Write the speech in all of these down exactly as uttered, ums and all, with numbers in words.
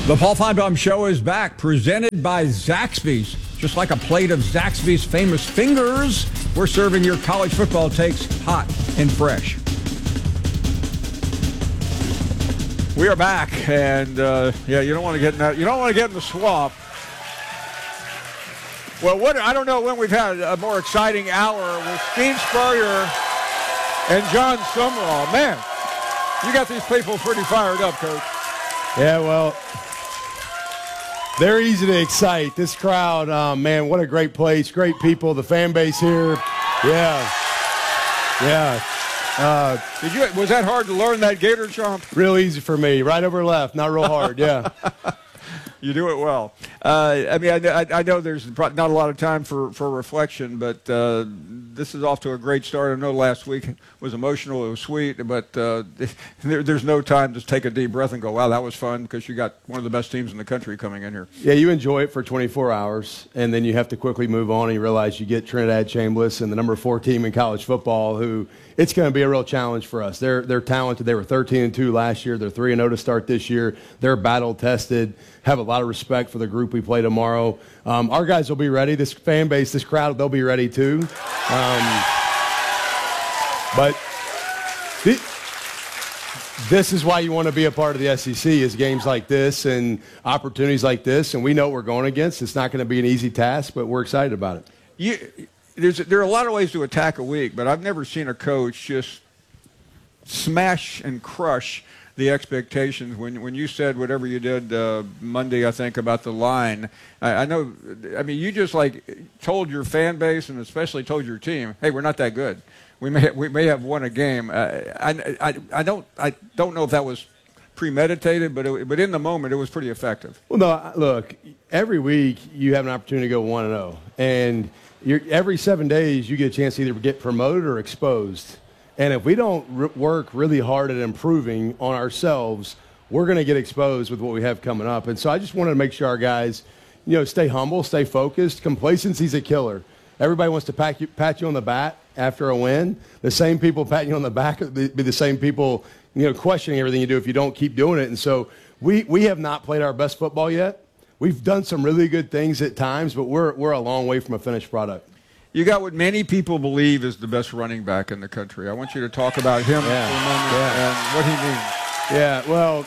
The Paul Finebaum Show is back, presented by Zaxby's. Just like a plate of Zaxby's famous fingers, we're serving your college football takes hot and fresh. We are back, and uh, yeah, you don't want to get in that. You don't want to get in the swamp. Well, what I don't know when we've had a more exciting hour with Steve Spurrier and John Summerall. Man, you got these people pretty fired up, Coach. Yeah, well, they're easy to excite. This crowd, um, man, what a great place, great people, the fan base here. Yeah, yeah. Uh, Did you? Was that hard to learn that Gator chomp? Real easy for me. Right over left, not real hard. Yeah. You do it well. Uh, I mean, I, I know there's not a lot of time for, for reflection, but uh, this is off to a great start. I know last week was emotional, it was sweet, but uh, there, there's no time to take a deep breath and go, wow, that was fun, because you got one of the best teams in the country coming in here. Yeah, you enjoy it for twenty-four hours, and then you have to quickly move on, and you realize you get Trinidad Chambliss and the number four team in college football, who it's going to be a real challenge for us. They're they're talented. They were thirteen and two last year. They're three and oh to start this year. They're battle tested. Have a lot of respect for the group we play tomorrow. Um, our guys will be ready. This fan base, this crowd, they'll be ready too. Um, but th- this is why you want to be a part of the S E C, is games like this and opportunities like this. And we know what we're going against. It's not going to be an easy task, but we're excited about it. You, there's, there are a lot of ways to attack a week, but I've never seen a coach just smash and crush the expectations. When when you said whatever you did uh, Monday, I think, about the line, I, I know, I mean, you just like told your fan base and especially told your team, hey, we're not that good. We may we may have won a game. Uh, I, I I don't I don't know if that was premeditated, but it, but in the moment it was pretty effective. Well, no, look, every week you have an opportunity to go one and zero, and you're, every seven days you get a chance to either get promoted or exposed. And if we don't r- work really hard at improving on ourselves, we're going to get exposed with what we have coming up. And so I just wanted to make sure our guys, you know, stay humble, stay focused. Complacency's a killer. Everybody wants to pat you, pat you on the back after a win. The same people patting you on the back be the same people, you know, questioning everything you do if you don't keep doing it. And so we, we have not played our best football yet. We've done some really good things at times, but we're, we're a long way from a finished product. You got what many people believe is the best running back in the country. I want you to talk about him yeah. for a moment yeah. and what he means. Yeah, well,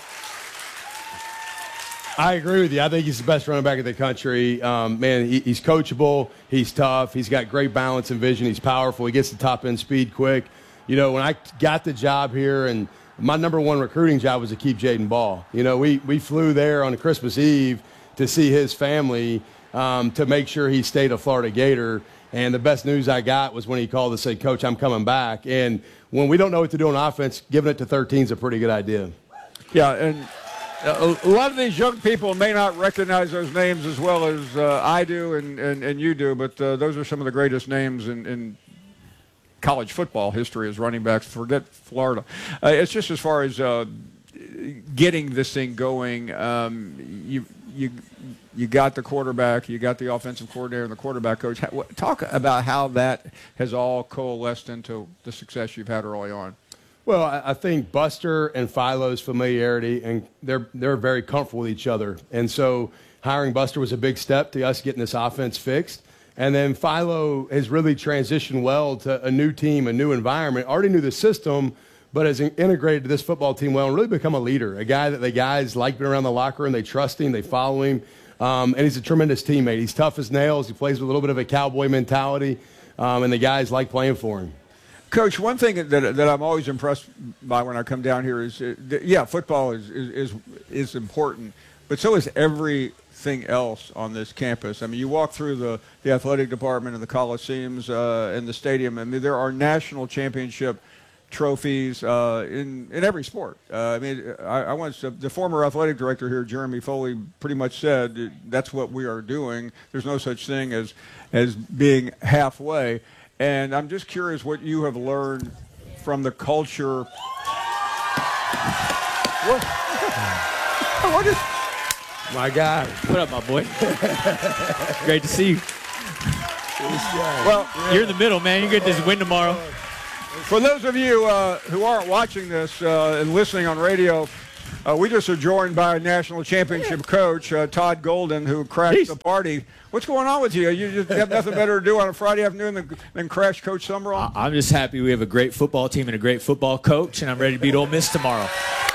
I agree with you. I think he's the best running back in the country. Um, man, he, he's coachable. He's tough. He's got great balance and vision. He's powerful. He gets the top-end speed quick. You know, when I got the job here, and my number one recruiting job was to keep Jaden Ball. You know, we, we flew there on Christmas Eve to see his family um, to make sure he stayed a Florida Gator. And the best news I got was when he called to say, Coach, I'm coming back. And when we don't know what to do on offense, giving it to thirteen is a pretty good idea. Yeah, and a lot of these young people may not recognize those names as well as uh, I do and, and, and you do, but uh, those are some of the greatest names in, in college football history as running backs. Forget Florida. Uh, it's just as far as uh, getting this thing going, um, you you – You got the quarterback, you got the offensive coordinator and the quarterback coach. Talk about how that has all coalesced into the success you've had early on. Well, I think Buster and Philo's familiarity, and they're they're very comfortable with each other. And so hiring Buster was a big step to us getting this offense fixed. And then Philo has really transitioned well to a new team, a new environment. Already knew the system, but has integrated to this football team well and really become a leader, a guy that the guys like being around the locker room. They trust him. They follow him. Um, and he's a tremendous teammate. He's tough as nails. He plays with a little bit of a cowboy mentality, um, and the guys like playing for him. Coach, one thing that that I'm always impressed by when I come down here is, uh, yeah, football is, is is important, but so is everything else on this campus. I mean, you walk through the, the athletic department and the coliseums uh, and the stadium. I mean, there are national championship trophies uh, in in every sport. Uh, I mean, I, I once uh, the former athletic director here, Jeremy Foley, pretty much said that's what we are doing. There's no such thing as as being halfway. And I'm just curious what you have learned from the culture. What? What is? My God. What up, my boy? Great to see you. Well, you're in the middle, man. You get this win tomorrow. For those of you uh, who aren't watching this uh, and listening on radio, Uh, we just are joined by a national championship coach, uh, Todd Golden, who crashed Jeez. the party. What's going on with you? You just have nothing better to do on a Friday afternoon than, than crash Coach Summerall? I'm just happy we have a great football team and a great football coach, and I'm ready to beat Ole Miss tomorrow.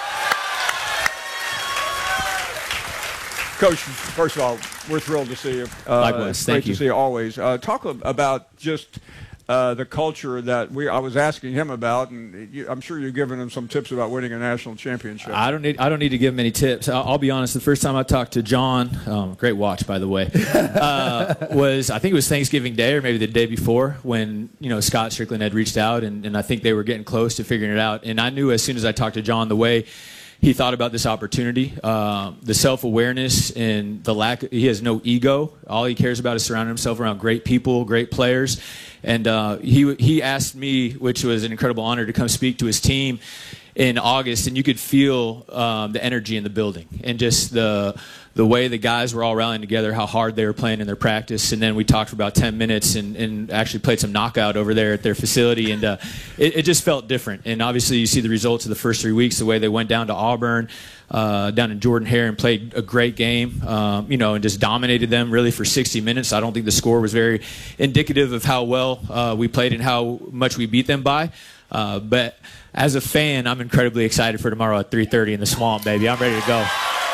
Coach, first of all, we're thrilled to see you. Uh, Likewise, it's thank great you. to see you always. Uh, talk about just uh, the culture that we. I was asking him about, and you, I'm sure you've given him some tips about winning a national championship. I don't need I don't need to give him any tips. I'll, I'll be honest. The first time I talked to John, um, great watch by the way, uh, was I think it was Thanksgiving Day or maybe the day before when you know Scott Strickland had reached out, and, and I think they were getting close to figuring it out. And I knew as soon as I talked to John the way he thought about this opportunity, uh, the self-awareness and the lack. He has no ego. All he cares about is surrounding himself around great people, great players. And uh, he he asked me, which was an incredible honor, to come speak to his team in August, and you could feel um, the energy in the building and just the the way the guys were all rallying together, how hard they were playing in their practice. And then we talked for about ten minutes and, and actually played some knockout over there at their facility, and uh, it, it just felt different. And obviously you see the results of the first three weeks, the way they went down to Auburn, uh, down in Jordan-Hare, and played a great game, um, you know, and just dominated them really for sixty minutes. I don't think the score was very indicative of how well uh, we played and how much we beat them by. Uh, but as a fan, I'm incredibly excited for tomorrow at three thirty in the Swamp, baby. I'm ready to go.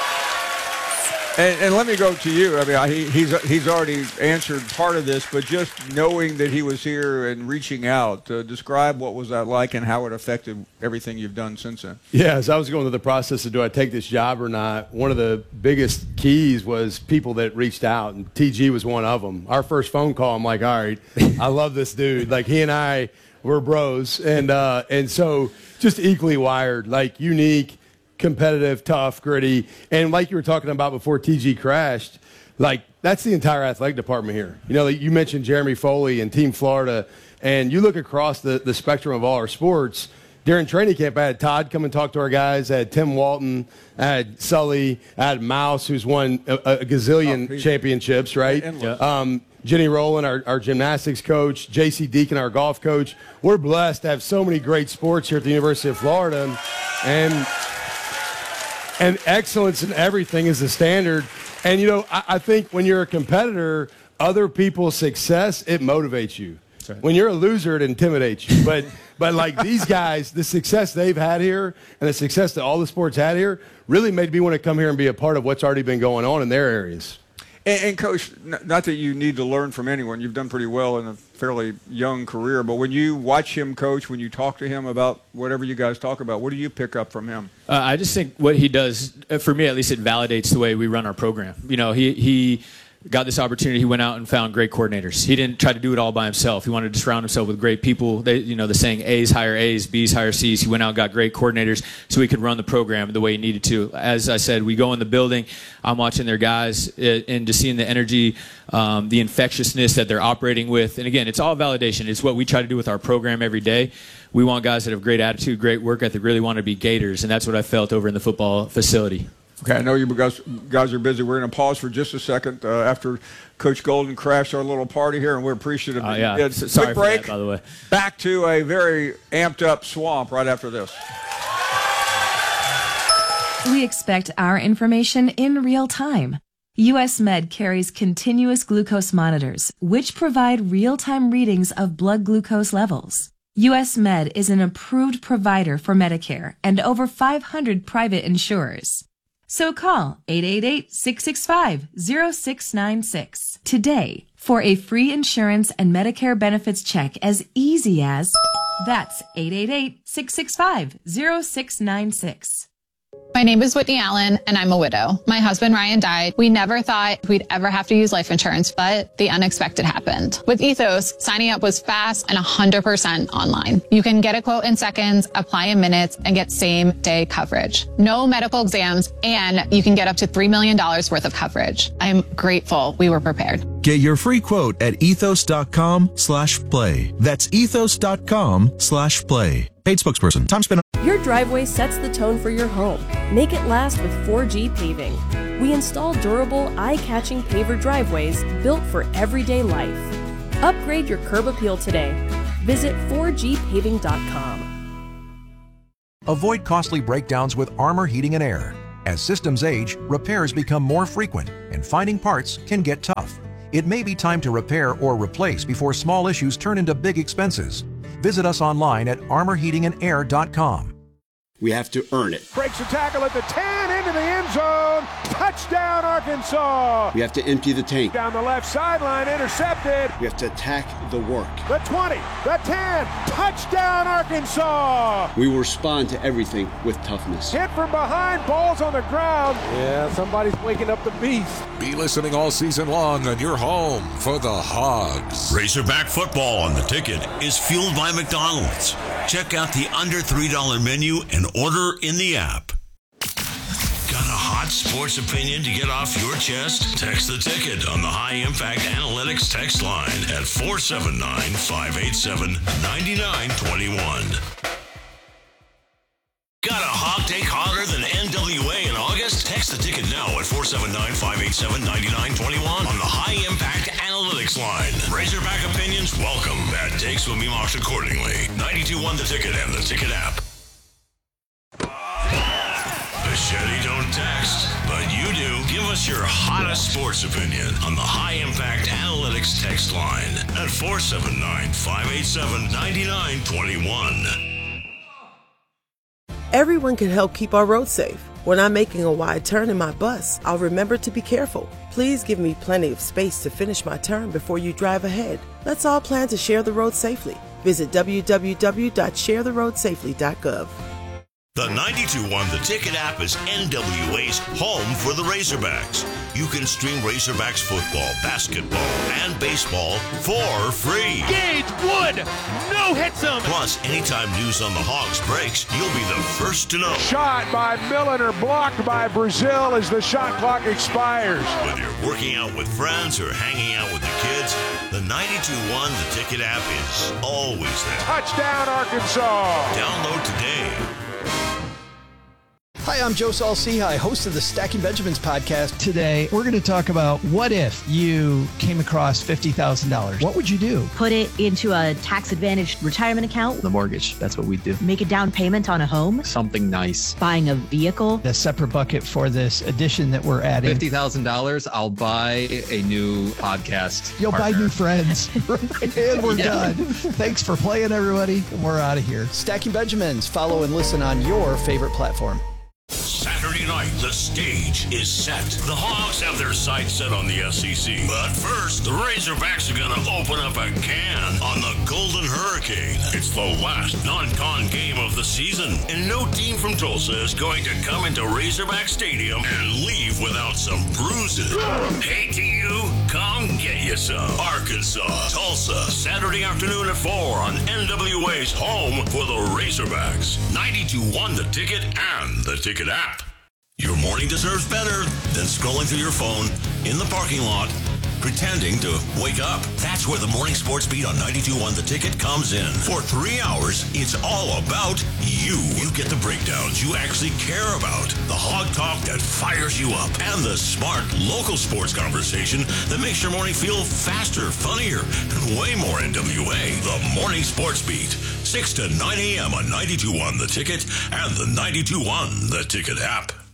And, and let me go to you. I mean, I, he, he's he's already answered part of this, but just knowing that he was here and reaching out, uh, describe what was that like and how it affected everything you've done since then. Yeah, as I was going through the process of do I take this job or not, one of the biggest keys was people that reached out, and T G was one of them. Our first phone call, I'm like, all right, I love this dude. Like, he and I were bros, and uh, and so just equally wired, like unique, competitive, tough, gritty. And like you were talking about before T G crashed, like that's the entire athletic department here. You know, like you mentioned Jeremy Foley and Team Florida, and you look across the, the spectrum of all our sports. During training camp, I had Todd come and talk to our guys. I had Tim Walton. I had Sully. I had Mouse, who's won a, a gazillion oh, championships, right? Yeah. Um, Jenny Rowland, our, our gymnastics coach. J C Deacon, our golf coach. We're blessed to have so many great sports here at the University of Florida. And... And excellence in everything is the standard. And, you know, I, I think when you're a competitor, other people's success, it motivates you. Right. When you're a loser, it intimidates you. But, but like these guys, the success they've had here and the success that all the sports had here really made me want to come here and be a part of what's already been going on in their areas. And, and Coach, n- not that you need to learn from anyone. You've done pretty well in a fairly young career. But when you watch him coach, when you talk to him about whatever you guys talk about, what do you pick up from him? Uh, I just think what he does, for me at least, it validates the way we run our program. You know, he he got this opportunity. He went out and found great coordinators. He didn't try to do it all by himself. He wanted to surround himself with great people. They, you know, the saying A's hire A's, B's hire C's. He went out and got great coordinators so he could run the program the way he needed to. As I said, we go in the building. I'm watching their guys and just seeing the energy, um, the infectiousness that they're operating with. And again, it's all validation. It's what we try to do with our program every day. We want guys that have great attitude, great work ethic, really want to be Gators, and that's what I felt over in the football facility. Okay, I know you guys, guys are busy. We're going to pause for just a second uh, after Coach Golden crashed our little party here, and we're appreciative. Uh, yeah. It's a Sorry quick break. For that, by the way. Back to a very amped-up Swamp right after this. We expect our information in real time. U S Med carries continuous glucose monitors, which provide real-time readings of blood glucose levels. U S Med is an approved provider for Medicare and over five hundred private insurers. So call eight eight eight, six six five, zero six nine six today for a free insurance and Medicare benefits check as easy as that's eight eight eight, six six five, zero six nine six. My name is Whitney Allen, and I'm a widow. My husband, Ryan, died. We never thought we'd ever have to use life insurance, but the unexpected happened. With Ethos, signing up was fast and one hundred percent online. You can get a quote in seconds, apply in minutes, and get same-day coverage. No medical exams, and you can get up to three million dollars worth of coverage. I'm grateful we were prepared. Get your free quote at ethos.com slash play. That's ethos.com slash play. Paid spokesperson. Time spent. Your driveway sets the tone for your home. Make it last with four G Paving. We install durable, eye-catching paver driveways built for everyday life. Upgrade your curb appeal today. Visit four G paving dot com. Avoid costly breakdowns with Armor Heating and Air. As systems age, repairs become more frequent, and finding parts can get tough. It may be time to repair or replace before small issues turn into big expenses. Visit us online at armor heating and air dot com. We have to earn it. Breaks a tackle at the ten, into the end zone. Touchdown, Arkansas. We have to empty the tank. Down the left sideline, intercepted. We have to attack the work. The twenty, the ten, touchdown, Arkansas. We will respond to everything with toughness. Hit from behind, balls on the ground. Yeah, somebody's waking up the beast. Be listening all season long on your home for the Hogs. Razorback football on the Ticket is fueled by McDonald's. Check out the under three dollar menu and order in the app. Got a hot sports opinion to get off your chest? Text the Ticket on the High Impact Analytics text line at four seven nine, five eight seven, nine nine two one. Got a hog take hotter than N W A in August? Text the Ticket now at four seven nine, five eight seven, nine nine two one on the High Impact Analytics line. Razorback opinions welcome. Bad takes will be marked accordingly. ninety-two one The Ticket and the Ticket app. Bichetti don't text, but you do. Give us your hottest sports opinion on the High Impact Analytics text line at four seven nine, five eight seven, nine nine two one. Everyone can help keep our roads safe. When I'm making a wide turn in my bus, I'll remember to be careful. Please give me plenty of space to finish my turn before you drive ahead. Let's all plan to share the road safely. Visit w w w dot share the road safely dot gov. The ninety-two one The Ticket app is N W A's home for the Razorbacks. You can stream Razorbacks football, basketball, and baseball for free. Gage Wood, no hits him. Plus, anytime news on the Hogs breaks, you'll be the first to know. Shot by Milliner, blocked by Brazil as the shot clock expires. Whether you're working out with friends or hanging out with the kids, the ninety-two one The Ticket app is always there. Touchdown, Arkansas. Download today. Hi, I'm Joe Saul-Sehy, host of the Stacking Benjamins podcast. Today, we're going to talk about what if you came across fifty thousand dollars? What would you do? Put it into a tax-advantaged retirement account. The mortgage, that's what we do. Make a down payment on a home. Something nice. Buying a vehicle. A separate bucket for this addition that we're adding. fifty thousand dollars, I'll buy a new podcast You'll partner. buy new friends. And we're yeah. done. Thanks for playing, everybody. We're out of here. Stacking Benjamins. Follow and listen on your favorite platform. Saturday night, the stage is set. The Hogs have their sights set on the S E C. But first, the Razorbacks are going to open up a can on the Golden Hurricane. It's the last non-con game of the season, and no team from Tulsa is going to come into Razorback Stadium and leave without some bruises. Hey to you, come get you some. Arkansas, Tulsa, Saturday afternoon at four on N W A's home for the Razorbacks. ninety-two one The Ticket and the Ticket app. Your morning deserves better than scrolling through your phone in the parking lot, pretending to wake up. That's where the Morning Sports Beat on ninety-two one The Ticket comes in. For three hours, it's all about you. You get the breakdowns you actually care about, the hog talk that fires you up, and the smart local sports conversation that makes your morning feel faster, funnier, and way more N W A. The Morning Sports Beat, six to nine a.m. on ninety-two one The Ticket and the ninety-two one The Ticket app.